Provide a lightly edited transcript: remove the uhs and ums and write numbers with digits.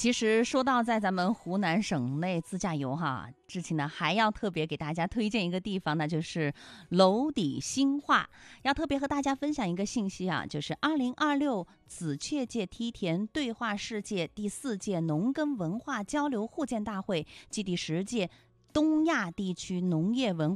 其实说到在咱们湖南省内自驾游哈，之前呢还要特别给大家推荐一个地方，那就是娄底新化。要特别和大家分享一个信息啊，就是2026紫雀界梯田对话世界第4届农耕文化交流互鉴大会暨第10届东亚地区农业文